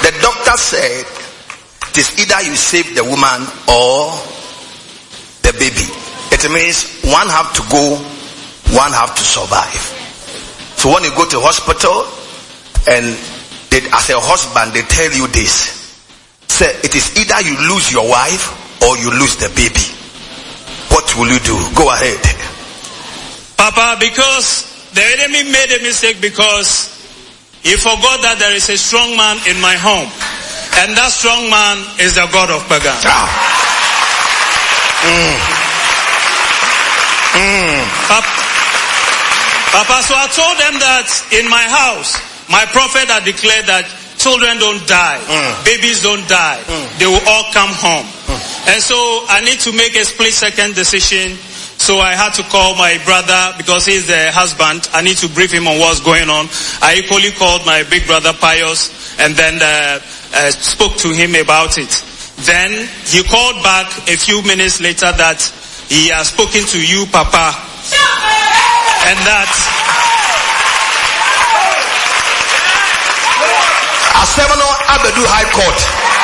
the doctor said it is either you save the woman or the baby. It means one have to go, one have to survive. So when you go to hospital and as a husband they tell you this, say it is either you lose your wife or you lose the baby. What will you do? Go ahead. Papa, because the enemy made a mistake because he forgot that there is a strong man in my home. And that strong man is the God of Pagan. Papa, so I told them that in my house, my prophet had declared that children don't die, babies don't die, they will all come home. And so I need to make a split-second decision. So I had to call my brother because he's the husband. I need to brief him on what's going on. I equally called my big brother Pius and then spoke to him about it. Then he called back a few minutes later that he has spoken to you, Papa, and that Assemano Abedu High Court.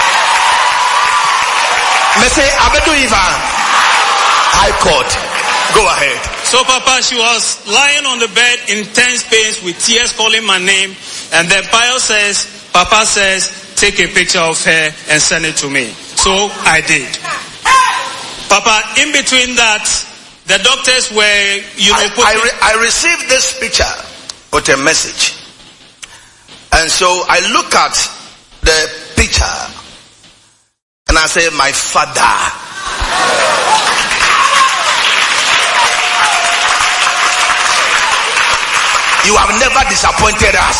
Mese Abedu Ivan High Court. Go ahead. So Papa, she was lying on the bed in intense pains with tears calling my name, and then Papa says, take a picture of her and send it to me. So I did. Papa, in between that, the doctors were, I received this picture with a message. And so I look at the picture and I say, my father. You have never disappointed us.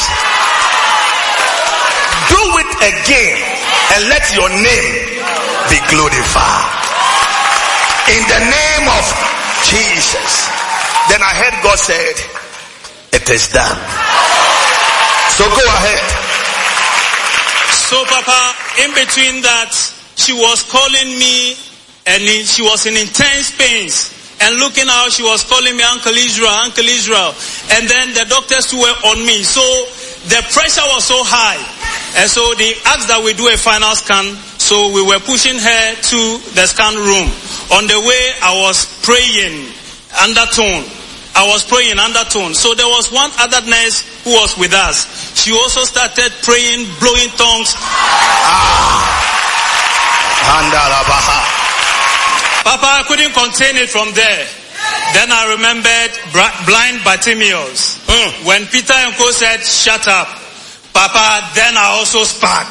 Do it again and let your name be glorified. In the name of Jesus. Then I heard God said, it is done. So go ahead. So Papa, in between that, she was calling me and she was in intense pains. And looking how she was calling me Uncle Israel. And then the doctors were on me. So the pressure was so high. And so they asked that we do a final scan. So we were pushing her to the scan room. On the way, I was praying undertone. So there was one other nurse who was with us. She also started praying, blowing tongues. Papa, I couldn't contain it from there. Then I remembered blind Bartimaeus. When Peter and Co said, shut up, Papa, then I also spark.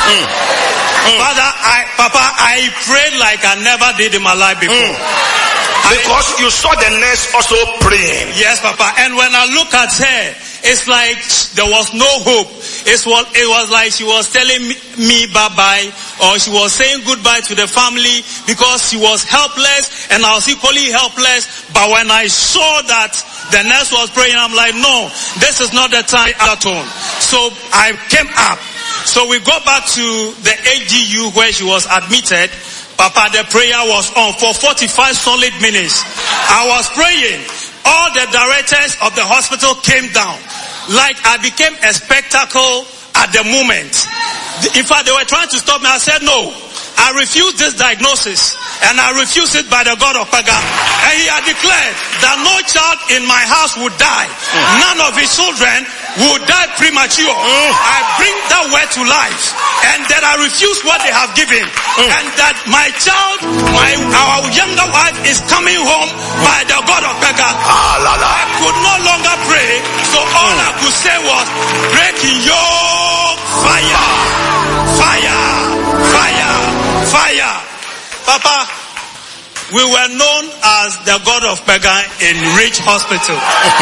Papa, I prayed like I never did in my life before. Because you saw the nurse also praying. Yes, Papa. And when I look at her, it's like there was no hope. It was like she was telling me bye-bye, or she was saying goodbye to the family because she was helpless and I was equally helpless. But when I saw that the nurse was praying, I'm like, no, this is not the time at all. So I came up. So we go back to the ADU where she was admitted. Papa, the prayer was on for 45 solid minutes. I was praying. All the directors of the hospital came down. Like I became a spectacle at the moment. In fact, they were trying to stop me. I said, no, I refuse this diagnosis. And I refuse it by the God of Pagan. And he had declared that no child in my house would die. None of his children would die premature. I bring that word to life. And that I refuse what they have given. And that my child, our younger wife is coming home by the God of Pagan. I could no longer pray. So all I could say was, break your fire. Fire. Fire. Fire. Papa, we were known as the God of Pagan in Rich Hospital.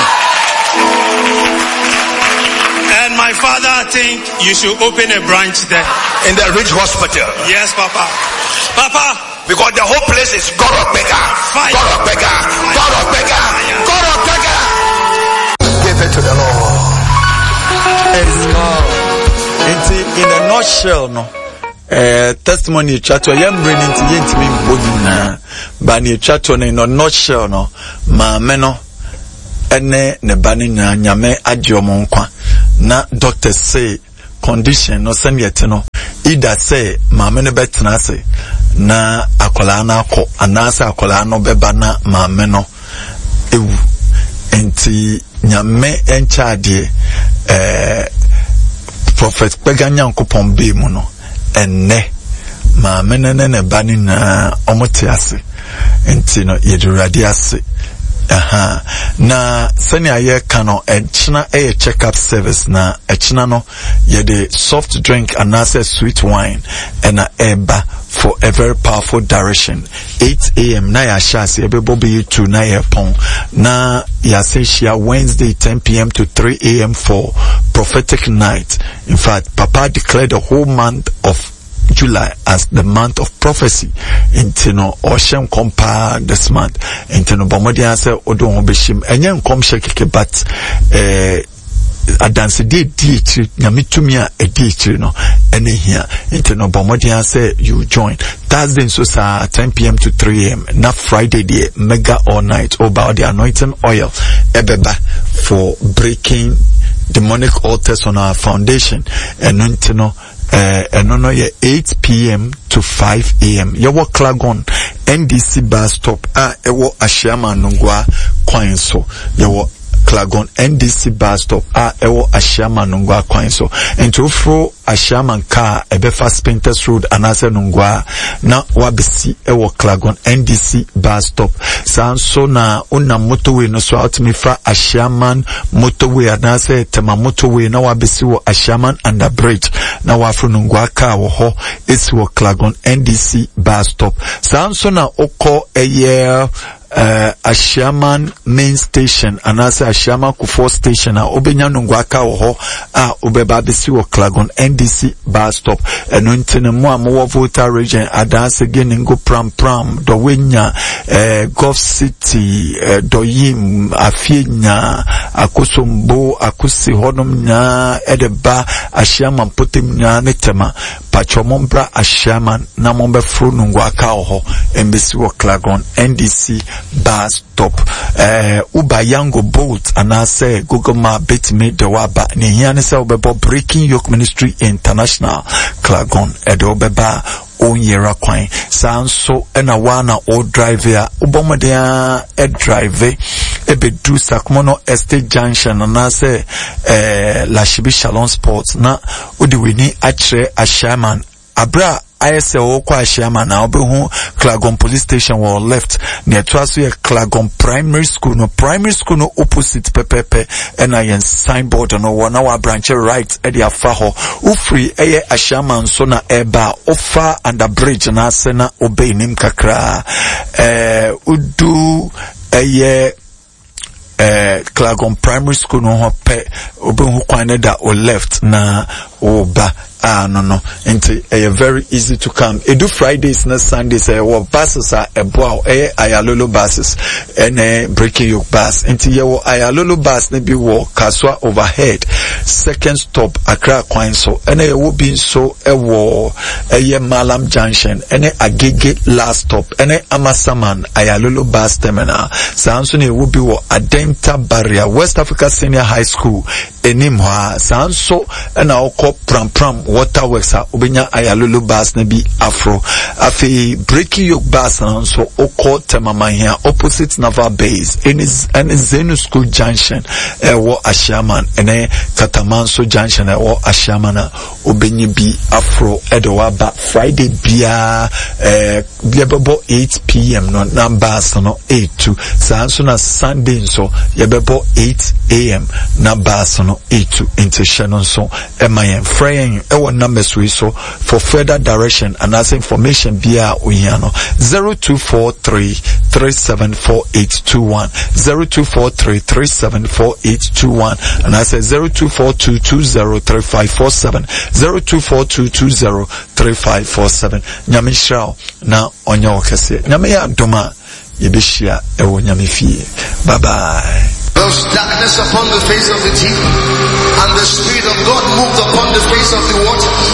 And my father, I think you should open a branch there. In the Rich Hospital? Yes, Papa. Papa. Because the whole place is God of Pagan. Fire. God of Pagan. God of Pagan. God of Pagan. Give it to the Lord. In a nutshell, no. Testimony chato yam bringing to yintimi boduna ba ne chato no in a nutshell no ma me no ene ne ba ne nyame agye omo nkwa na doctor say condition no send yet no either say maame no betena ase na akola na akọ anasa akola no beba na maame no ewu enti nyame enchade prophet Peganya nkopon be mu no enne maame ne bani na omote ase enti no yedurade ase na sani aye kano echina check-up service na echina no yede soft drink and sweet wine and eba for a very powerful direction. 8 a.m. na ya shasi ebebo be to na ya pon na ya seshia Wednesday 10 p.m. to 3 a.m. for prophetic night. In fact, Papa declared the whole month of July as the month of prophecy. Intino Ocean compa this month. Intino Bomodia say Odo Beshim and come shake but a dance day Yamitumia a day no any here. Intino Bomodia say you join. Thursday so 10 p.m. to 3 a.m. Not Friday day mega all night about the anointing oil ebeba for breaking demonic altars on our foundation and intino no 8 p.m. to 5 a.m. Yawo Klagon NDC bus stop ewo Ashiama Nungwa Kwanso yawo Klagon NDC bus stop ewo Ashiama Nungwa Kwanso into fro Ashiama car ebefa Spinters Road anase Nungwa na wabisi ewo Klagon NDC bus stop sanso na una motorway no so outmi fra Ashiaman motorway anase tema motorway na wabisi wo Ashiaman under bridge na wafro Nungwa car wo ho esi wo Klagon NDC bus stop sanso na oko eye Ashiaman main station anase Ashiaman Kufo station obenya Nungwa car wo ho obeba bisi wo Klagon NDC bus stop eno ntene mo amowo Volta region adanse geningo pram do wenya Gulf City doyim afienya akosombo akosi hodom nya edeba Ashiaman potem nya netema pachomombra Ashiaman na mombe fru Nungwa car ho embesi wo Klagon NDC bus stop uba yango bolt anase Google Map betime de waba ni hiane se obebo Breaking Yoke Ministry International Klagon edo beba onyera kwan sanso ena wana o driver ubomodea drive ebedu Sakmono Estate Junction anase Lashibi Shalom Sports na odiweni achre Ashiaman abra ISL kwa Ashiaman na obehu Klagon Police Station were left near Twasu Klagon Primary School no opposite pepepe and I signboard no one our branch right at the afaho ufri eye Ashiaman so na eba ofa under bridge na sena obey nim kakra udu eye Klagon Primary School no ho pe obehu kwane da o left na oba no nti very easy to come edu Fridays na Sundays buses eboa ayalolo buses and Breaking Yoke bus nti yewo ayalolo bus na bi wo Kaswa overhead second stop Accra Kwanso and yewo bi so ewo Malam Junction and Agege last stop and Amasaman ayalolo bus terminal sanso na yewo bi wo Adenta Barrier West Africa Senior High School enimwa sanso na okọ pram waterworks obenya ayalolo bus na bi afro afi Breaking Yoke bus so okọ temamahia opposite Naval Base and Zenu School Junction wo Ashiaman ene Katamanso Junction wo Ashiaman obenyi bi afro edowaba Friday bia bebo 8 p.m. no na bus no 82 sanso na Sunday so yebebo 8 a.m. na bus no 82 into Shannon so emayen fraying ewo numbers we so for further direction and as information bia oyano 0243374821 0243374821 and I say 0242203547 0242203547 nyame shrao na onyo okese nyame ya doma yebeshia ewo nyame fie bye bye. There was darkness upon the face of the deep, and the Spirit of God moved upon the face of the waters.